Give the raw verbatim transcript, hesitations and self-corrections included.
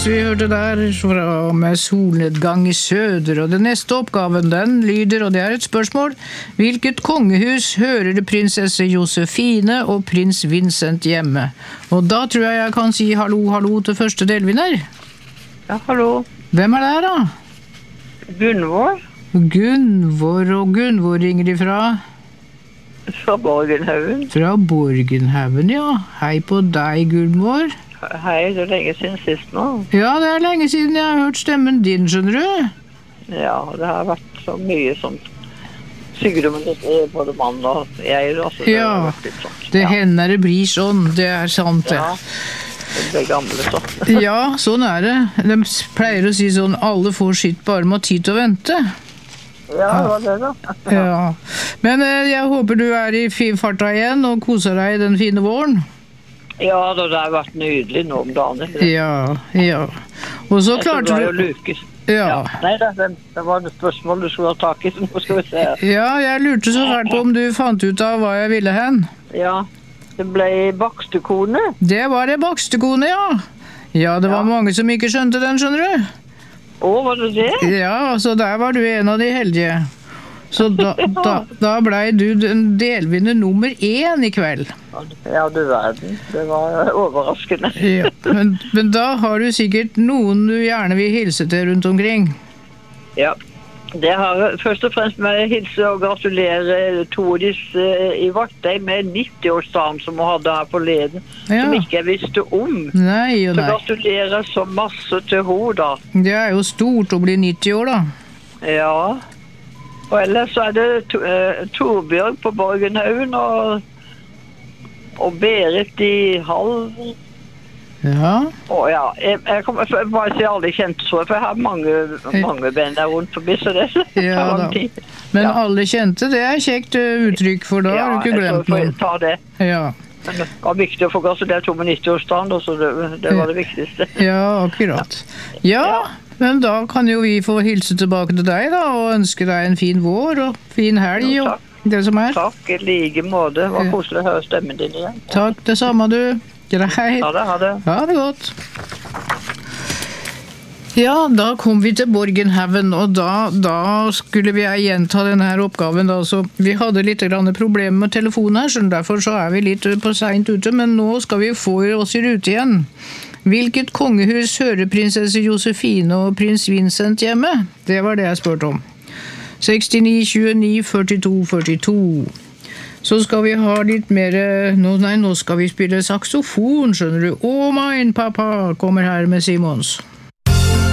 vi hørte der fra med solnedgang i søder, og den neste oppgaven den lyder, og det er et spørsmål. Hvilket kongehus hører prinsesse Josefine og prins Vincent hjemme? Og da tror jeg jeg kan si hallo, hallo til første delvinner. Ja, hallo. Hvem er det da? Gunvor. Gunvor, og Gunvor ringer de fra? Fra Borgenhaugen. Fra Borgenhaugen, ja. Hei på deg, Gunvor. Hei, det er lenge siden sist nå. Ja, det er lenge siden jeg har hørt stemmen din, skjønner du? Ja, det har vært så mye som sykdommen til både mann og jeg. Altså, det ja, sånn. det ja. hender det blir sånn, det er sant det. Ja, det ble gamle sånn. ja, sånn er det. De pleier å si sånn, alle får sitt, bare må ha tid til å vente. Ja, det var det da. ja. Men eh, jeg håper du er i fin farta igjen og koser deg i den fine våren. Ja, det har vært nydelig nå om dagen. Ja, ja. Og så klarte du... Luke. Ja. ja. Nei, det, det var et spørsmål du skulle ha tak i, så nå skal vi se. Ja, jeg lurte så fælt på om du fant ut av hva jeg ville hen. Ja, det ble bakstekone. Det var det bakstekone, ja. Ja, det var ja. mange som ikke skjønte den, skjønner du. Å, var det det? Ja, så der var du en av de heldige. Så da, da, da ble du den delvinner nummer én i kveld. Ja, du verden. Det var overraskende. ja, men, men da har du sikkert noen du gjerne vil hilse til rundt omkring. Ja, det har først og fremst med hilse og gratulere Tordis i Vartei med nitti-årsdagen som hun hadde her forleden, ja. som ikke jeg visste om. Nei, jo, nei. Så gratulerer så masse til henne da. Det er jo stort å bli nitti år da. Ja. Og ellers så er det uh, Torbjørg på Borgenhaugen og, og Berit i Halv. Ja. Og ja, jeg, jeg kommer jeg bare si alle kjente så, for jeg har mange, mange venn der rundt forbi, så det er ja, lang tid. Men ja. alle kjente, det er kjekt uttrykk, for da ja, har du ikke glemt noe. Ja, jeg tror jeg tar det. Ja. Men det var viktig å få gratulere to med nitti-årsdagen, så det, det var det viktigste. Ja, akkurat. Ja. ja. Men da kan jo vi få hilse tilbake til deg da, og ønske deg en fin vår og fin helg jo, og det som er. Takk, i like måte. Det var koselig å høre stemmen din igjen. Takk, det samme du. Greit. Ha det, ha det. Ha det godt. Ja, da kom vi til Borgenhaugen, og da, da skulle vi gjenta denne her oppgaven. Da. Så vi hadde litt problemer med telefonen her, så derfor så er vi litt på sent ute, men nå skal vi få oss i rute igjen. Hvilket kongehus hører prinsesse Josefine og prins Vincent hjemme? Det var det jeg spurte om. sekstini, tjueni, førtito, førtito. Så skal vi ha litt mer... Nå, nei, nå skal vi spille saksofon, skjønner du. Å, mein pappa kommer her med Simons.